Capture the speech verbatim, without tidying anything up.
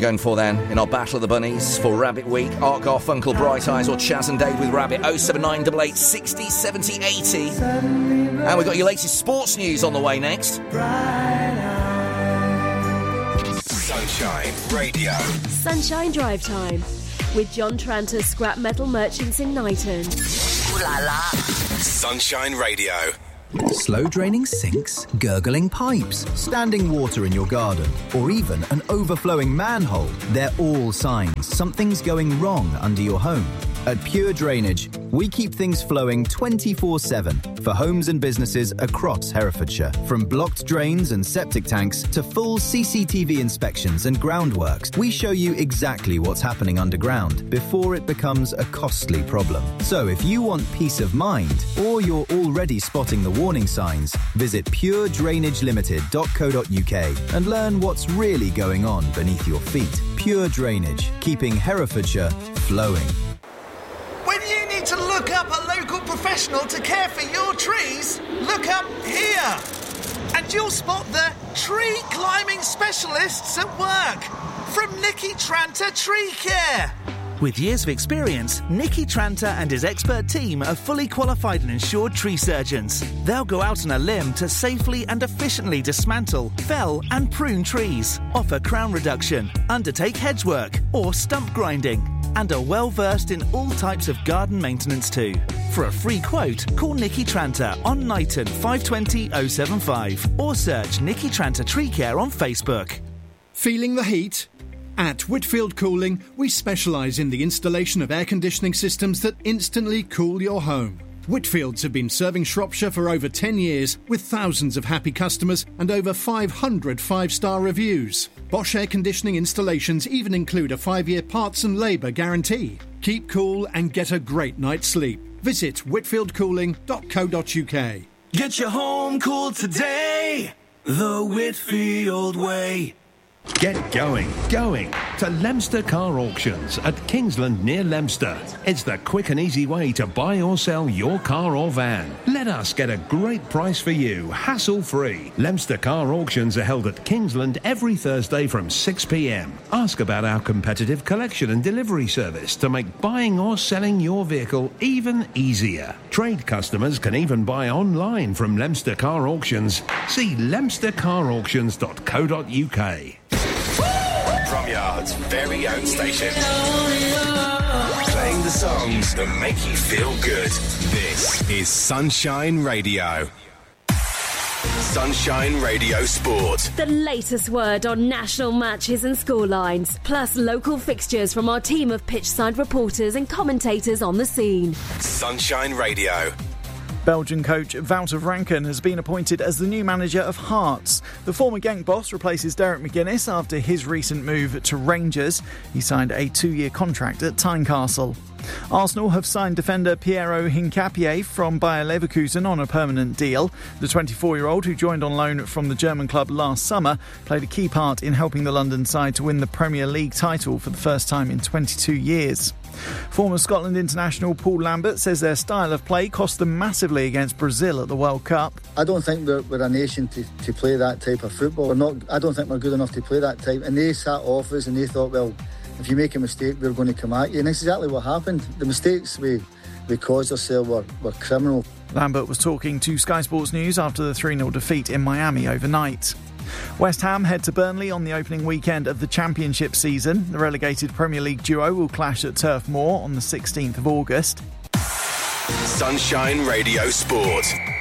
going for then in our Battle of the Bunnies for Rabbit Week? Art Garfunkel, Bright Eyes, or Chaz and Dave with Rabbit? oh seven nine eight eight sixty seventy eighty. And we've got your latest sports news on the way next. Sunshine Radio. Sunshine Drive Time with John Tranter, Scrap Metal Merchants in Knighton. Ooh la la. Sunshine Radio. Slow draining sinks, gurgling pipes, standing water in your garden, or even an overflowing manhole. They're all signs something's going wrong under your home. At Pure Drainage, we keep things flowing twenty-four seven for homes and businesses across Herefordshire. From blocked drains and septic tanks to full C C T V inspections and groundworks, we show you exactly what's happening underground before it becomes a costly problem. So if you want peace of mind, or you're already spotting the warning signs, visit pure drainage limited dot co dot uk and learn what's really going on beneath your feet. Pure Drainage, keeping Herefordshire flowing. When you need to look up a local professional to care for your trees, look up here. And you'll spot the tree climbing specialists at work from Nicky Tranter Tree Care. With years of experience, Nicky Tranter and his expert team are fully qualified and insured tree surgeons. They'll go out on a limb to safely and efficiently dismantle, fell and prune trees, offer crown reduction, undertake hedge work or stump grinding, and are well versed in all types of garden maintenance too. For a free quote, call Nicky Tranter on Knighton five two zero oh seven five or search Nicky Tranter Tree Care on Facebook. Feeling the heat? At Whitfield Cooling, we specialise in the installation of air conditioning systems that instantly cool your home. Whitfields have been serving Shropshire for over ten years with thousands of happy customers and over five hundred five-star reviews. Bosch air conditioning installations even include a five-year parts and labour guarantee. Keep cool and get a great night's sleep. Visit whitfield cooling dot co dot uk. Get your home cooled today, the Whitfield way. Get going, going to Leominster Car Auctions at Kingsland near Leominster. It's the quick and easy way to buy or sell your car or van. Let us get a great price for you, hassle-free. Leominster Car Auctions are held at Kingsland every Thursday from six p m. Ask about our competitive collection and delivery service to make buying or selling your vehicle even easier. Trade customers can even buy online from Leominster Car Auctions. See leominster car auctions dot co dot uk. Drumyard's very own station. Playing the songs that make you feel good. This is Sunshine Radio. Sunshine Radio Sport. The latest word on national matches and scorelines, plus local fixtures from our team of pitchside reporters and commentators on the scene. Sunshine Radio. Belgian coach Wouter Franken has been appointed as the new manager of Hearts. The former Genk boss replaces Derek McGuinness after his recent move to Rangers. He signed a two-year contract at Tynecastle. Arsenal have signed defender Piero Hincapié from Bayer Leverkusen on a permanent deal. The twenty-four-year-old, who joined on loan from the German club last summer, played a key part in helping the London side to win the Premier League title for the first time in twenty-two years. Former Scotland international Paul Lambert says their style of play cost them massively against Brazil at the World Cup. I don't think we're, we're a nation to, to play that type of football. We're not. I don't think we're good enough to play that type. And they sat off us and they thought, well, if you make a mistake, we're going to come at you. And that's exactly what happened. The mistakes we, we caused ourselves were, were criminal. Lambert was talking to Sky Sports News after the three nil defeat in Miami overnight. West Ham head to Burnley on the opening weekend of the Championship season. The relegated Premier League duo will clash at Turf Moor on the sixteenth of August. Sunshine Radio Sport.